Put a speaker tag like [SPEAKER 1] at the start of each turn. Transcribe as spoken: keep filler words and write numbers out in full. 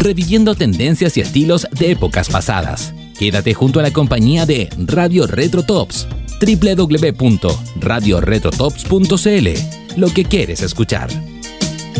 [SPEAKER 1] reviviendo tendencias y estilos de épocas pasadas. Quédate junto a la compañía de Radio Retro Tops, doble u doble u doble u punto radio retro tops punto c l. Lo que quieres escuchar.